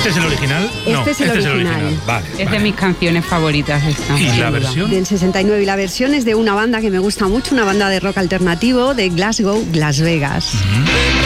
¿Este es el original? Este es el original. Vale. Es de mis canciones favoritas esta. ¿Y sin la duda. versión? Del 69, y la versión es de una banda que me gusta mucho, una banda de rock alternativo de Glasgow, Las Vegas.